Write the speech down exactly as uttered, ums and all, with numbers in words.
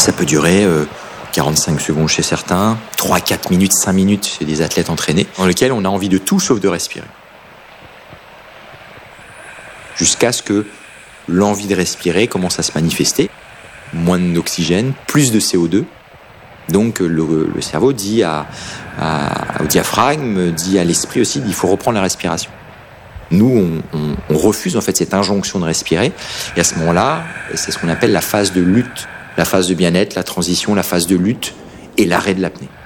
Ça peut durer euh, quarante-cinq secondes chez certains, trois à quatre minutes, cinq minutes chez des athlètes entraînés, dans lesquels on a envie de tout sauf de respirer. Jusqu'à ce que l'envie de respirer commence à se manifester. Moins d'oxygène, plus de C O deux. Donc le, le cerveau dit à, à, au diaphragme, dit à l'esprit aussi, il faut reprendre la respiration. Nous, on, on, on refuse en fait cette injonction de respirer. Et à ce moment-là, c'est ce qu'on appelle la phase de lutte, la phase de bien-être, la transition, la phase de lutte et l'arrêt de l'apnée.